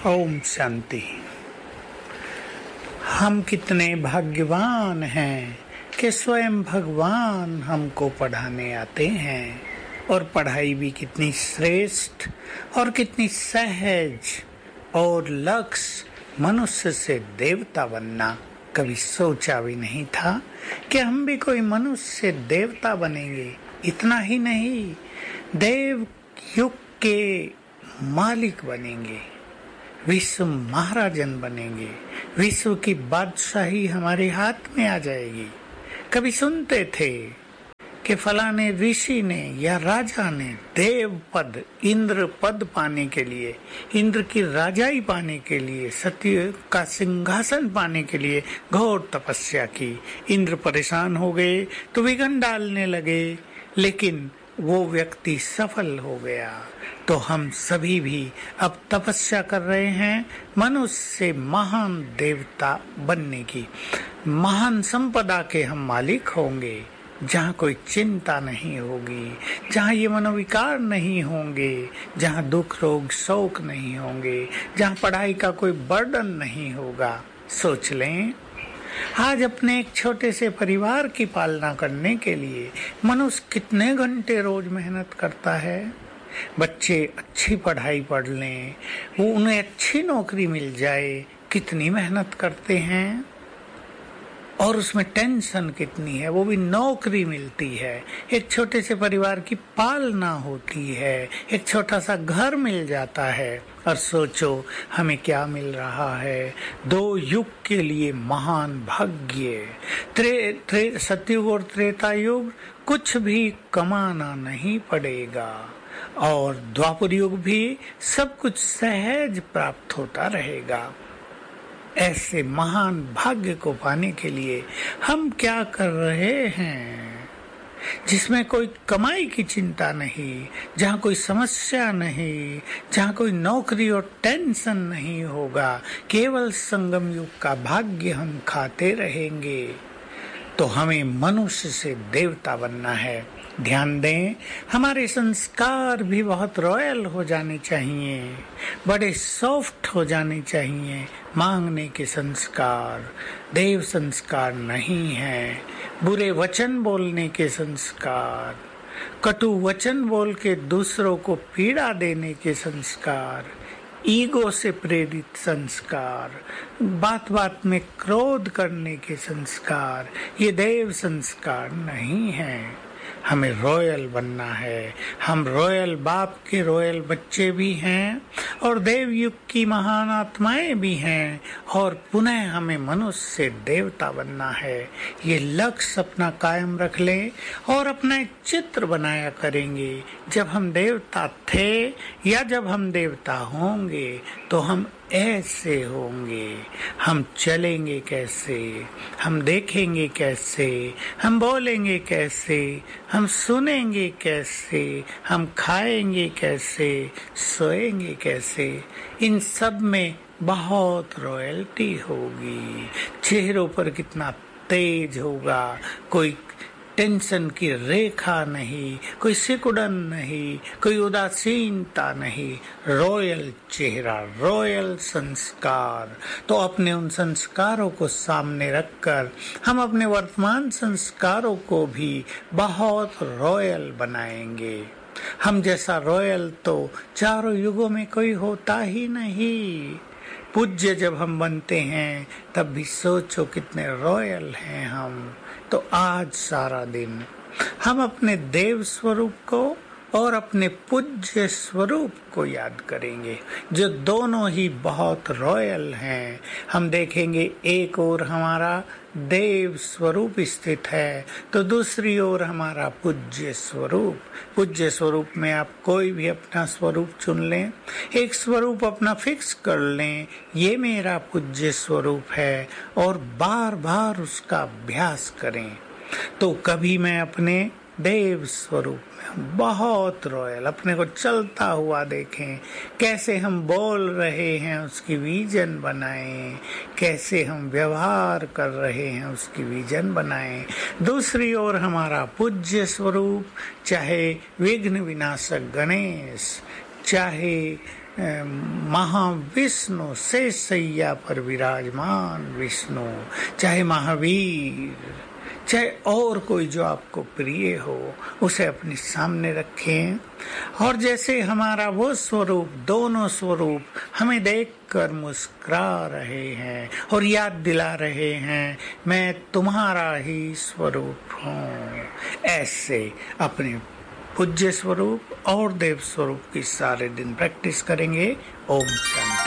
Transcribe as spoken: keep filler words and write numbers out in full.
ओम शांति। हम कितने भाग्यवान हैं कि स्वयं भगवान हमको पढ़ाने आते हैं, और पढ़ाई भी कितनी श्रेष्ठ और कितनी सहज। और लक्ष्य मनुष्य से देवता बनना। कभी सोचा भी नहीं था कि हम भी कोई मनुष्य से देवता बनेंगे। इतना ही नहीं, देव युग के मालिक बनेंगे, विश्व महाराजन बनेंगे, विश्व की बादशाही हमारे हाथ में आ जाएगी। कभी सुनते थे कि फलाने ऋषि ने या राजा ने देव पद, इंद्र पद पाने के लिए, इंद्र की राजाई पाने के लिए, सत्य का सिंहासन पाने के लिए घोर तपस्या की। इंद्र परेशान हो गए तो विघ्न डालने लगे, लेकिन वो व्यक्ति सफल हो गया। तो हम सभी भी अब तपस्या कर रहे हैं मनुष्य से महान देवता बनने की। महान संपदा के हम मालिक होंगे, जहाँ कोई चिंता नहीं होगी, जहाँ ये मनोविकार नहीं होंगे, जहाँ दुख रोग शोक नहीं होंगे, जहाँ पढ़ाई का कोई बर्डन नहीं होगा। सोच लें, आज अपने एक छोटे से परिवार की पालना करने के लिए मनुष्य कितने घंटे रोज मेहनत करता है। बच्चे अच्छी पढ़ाई पढ़ लें, वो उन्हें अच्छी नौकरी मिल जाए, कितनी मेहनत करते हैं। और उसमें टेंशन कितनी है, वो भी नौकरी मिलती है। एक छोटे से परिवार की पालना होती है, एक छोटा सा घर मिल जाता है। और सोचो हमें क्या मिल रहा है, दो युग के लिए महान भाग्य। त्रे, त्रे, सतयुग और त्रेता युग कुछ भी कमाना नहीं पड़ेगा, और द्वापर युग भी सब कुछ सहज प्राप्त होता रहेगा। ऐसे महान भाग्य को पाने के लिए हम क्या कर रहे हैं, जिसमें कोई कमाई की चिंता नहीं, जहाँ कोई समस्या नहीं, जहाँ कोई नौकरी और टेंशन नहीं होगा, केवल संगम युग का भाग्य हम खाते रहेंगे। तो हमें मनुष्य से देवता बनना है। ध्यान दें, हमारे संस्कार भी बहुत रॉयल हो जाने चाहिए, बड़े सॉफ्ट हो जाने चाहिए। मांगने के संस्कार देव संस्कार नहीं है, बुरे वचन बोलने के संस्कार, कटु वचन बोल के दूसरों को पीड़ा देने के संस्कार, ईगो से प्रेरित संस्कार, बात बात में क्रोध करने के संस्कार, ये देव संस्कार नहीं है। हमें रॉयल बनना है। हम रॉयल बाप के रॉयल बच्चे भी हैं, और देव युग की महान आत्माएं भी हैं, और पुनः हमें मनुष्य से देवता बनना है। ये लक्ष्य अपना कायम रख लें, और अपना एक चित्र बनाया करेंगे। जब हम देवता थे या जब हम देवता होंगे तो हम ऐसे होंगे। हम चलेंगे कैसे, हम देखेंगे कैसे, हम बोलेंगे कैसे, हम सुनेंगे कैसे, हम खाएंगे कैसे, सोएंगे कैसे, इन सब में बहुत रॉयल्टी होगी। चेहरों पर कितना तेज होगा, कोई टेंशन की रेखा नहीं, कोई सिकुड़न नहीं, कोई उदासीनता नहीं। रॉयल चेहरा, रॉयल संस्कार। तो अपने उन संस्कारों को सामने रखकर हम अपने वर्तमान संस्कारों को भी बहुत रॉयल बनाएंगे। हम जैसा रॉयल तो चारों युगों में कोई होता ही नहीं। पूज्य जब हम बनते हैं तब भी सोचो कितने रॉयल हैं हम। तो आज सारा दिन हम अपने देव स्वरूप को और अपने पूज्य स्वरूप को याद करेंगे, जो दोनों ही बहुत रॉयल हैं। हम देखेंगे एक ओर हमारा देव स्वरूप स्थित है, तो दूसरी ओर हमारा पूज्य स्वरूप। पूज्य स्वरूप में आप कोई भी अपना स्वरूप चुन लें, एक स्वरूप अपना फिक्स कर लें, ये मेरा पूज्य स्वरूप है, और बार बार उसका अभ्यास करें। तो कभी मैं अपने देव स्वरूप में बहुत रॉयल अपने को चलता हुआ देखें, कैसे हम बोल रहे हैं उसकी विजन बनाएं, कैसे हम व्यवहार कर रहे हैं उसकी विजन बनाएं। दूसरी ओर हमारा पूज्य स्वरूप, चाहे विघ्न विनाशक गणेश, चाहे महाविष्णु से सैया पर विराजमान विष्णु, चाहे महावीर, चाहे और कोई जो आपको प्रिय हो, उसे अपने सामने रखें। और जैसे हमारा वो स्वरूप, दोनों स्वरूप हमें देखकर मुस्कुरा रहे हैं और याद दिला रहे हैं, मैं तुम्हारा ही स्वरूप हूँ, ऐसे अपने पूज्य स्वरूप और देव स्वरूप की सारे दिन प्रैक्टिस करेंगे। ओम शांति।